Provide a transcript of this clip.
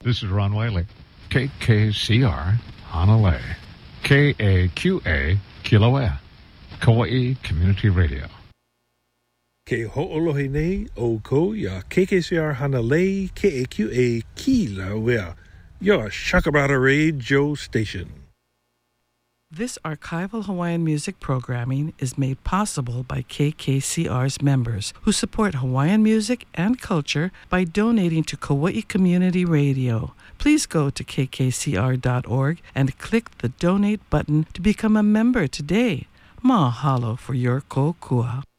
This is Ron Whaley. KKCR, Hanalei. KAQA, Kilauea. Kauai Community Radio. Ke ho'olohe nei o ko ya KKCR Hanalei KAQA Kilauea, your Shakabrata Radio station. This archival Hawaiian music programming is made possible by KKCR's members who support Hawaiian music and culture by donating to Kauai Community Radio. Please go to kkcr.org and click the donate button to become a member today. Mahalo for your kokua.